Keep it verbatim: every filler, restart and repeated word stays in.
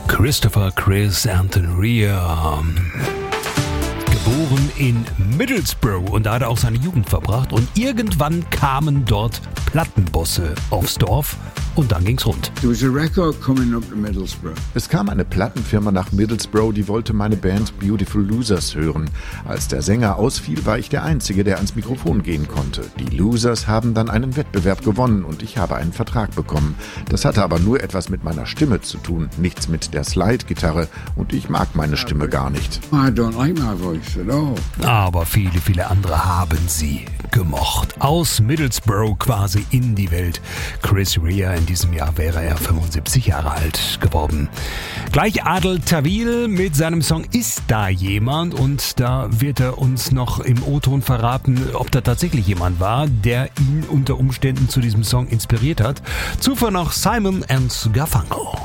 Christopher Chris Anthony Rea. Geboren in Middlesbrough und da hat er auch seine Jugend verbracht und irgendwann kamen dort Plattenbosse aufs Dorf und dann ging's rund. There was a record coming up to Middlesbrough. Es kam eine Plattenfirma nach Middlesbrough, die wollte meine Band Beautiful Losers hören. Als der Sänger ausfiel, war ich der Einzige, der ans Mikrofon gehen konnte. Die Losers haben dann einen Wettbewerb gewonnen und ich habe einen Vertrag bekommen. Das hatte aber nur etwas mit meiner Stimme zu tun, nichts mit der Slide-Gitarre und ich mag meine Stimme gar nicht. I don't like my voice at all. Aber viele, viele andere haben sie gemocht. Aus Middlesbrough quasi in die Welt. Chris Rea, in diesem Jahr wäre er fünfundsiebzig Jahre alt geworden. Gleich Adel Tawil mit seinem Song Ist da jemand? Und da wird er uns noch im O-Ton verraten, ob da tatsächlich jemand war, der ihn unter Umständen zu diesem Song inspiriert hat. Zuvor noch Simon and Garfunkel.